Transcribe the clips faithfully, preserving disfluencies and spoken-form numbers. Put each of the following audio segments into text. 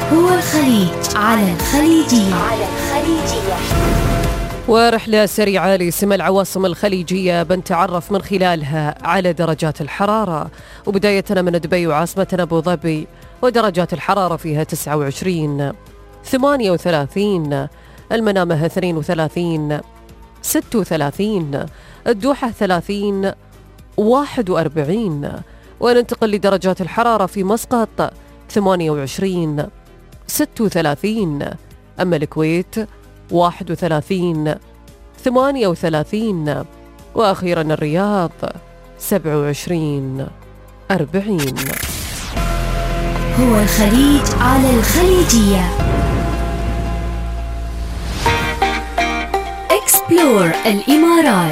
هو الخليج على الخليجية. على الخليجية. ورحلة سريعة لسمى العواصم الخليجية بنتعرف من خلالها على درجات الحرارة، وبداية من دبي وعاصمتنا أبو ظبي، ودرجات الحرارة فيها تسعة وعشرين، ثمانية وثلاثين، المنامة اثنين وثلاثين، ستة وثلاثين، الدوحة ثلاثين، واحد وأربعين. وننتقل لدرجات الحرارة في مسقط ثمانية وعشرين، ستة وثلاثين، أما الكويت واحد وثلاثين، ثمانية وثلاثين، وأخيرا الرياض سبعة وعشرين، أربعين. هو الخليج على الخليجية. إكسبلور الإمارات.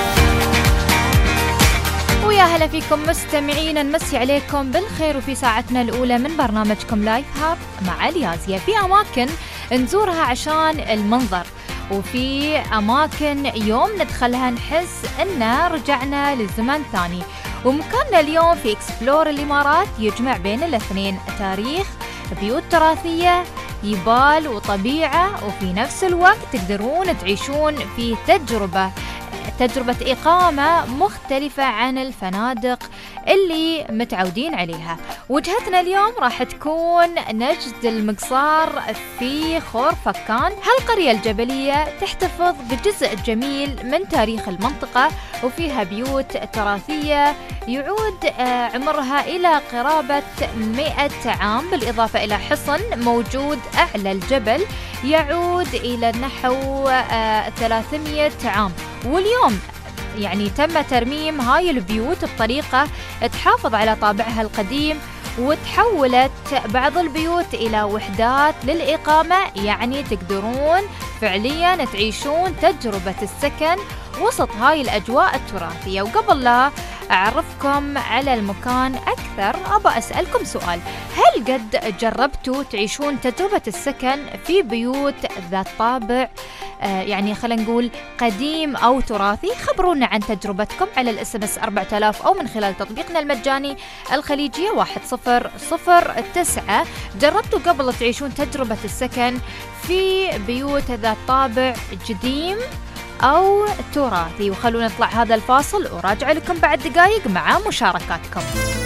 ويا هلا فيكم مستمعين، نمسي عليكم بالخير وفي ساعتنا الأولى من برنامجكم لايف هاب مع اليازية. في أماكن نزورها عشان المنظر، وفي أماكن يوم ندخلها نحس إننا رجعنا للزمن ثاني. ومكاننا اليوم في إكسبلور الإمارات يجمع بين الاثنين، تاريخ، بيوت تراثية، جبال وطبيعة، وفي نفس الوقت تقدرون تعيشون في تجربة تجربة إقامة مختلفة عن الفنادق اللي متعودين عليها. وجهتنا اليوم راح تكون نجد المقصار في خور فكان. هالقرية الجبلية تحتفظ بجزء جميل من تاريخ المنطقة، وفيها بيوت تراثية يعود عمرها إلى قرابة مئة عام، بالإضافة إلى حصن موجود أعلى الجبل يعود إلى نحو ثلاثمئة عام. واليوم يعني تم ترميم هاي البيوت بطريقة تحافظ على طابعها القديم، وتحولت بعض البيوت إلى وحدات للإقامة، يعني تقدرون فعليا تعيشون تجربة السكن وسط هاي الأجواء التراثية. وقبل لا أعرفكم على المكان أكثر أبا أسألكم سؤال، هل قد جربتوا تعيشون تجربة السكن في بيوت ذات طابع آه يعني خلينا نقول قديم أو تراثي؟ خبرونا عن تجربتكم على الاس ام اس أربعة آلاف أو من خلال تطبيقنا المجاني الخليجية واحد صفر صفر تسعة. جربتوا قبل تعيشون تجربة السكن في بيوت ذات طابع قديم أو تراثي؟ وخلونا نطلع هذا الفاصل وراجع لكم بعد دقائق مع مشاركاتكم.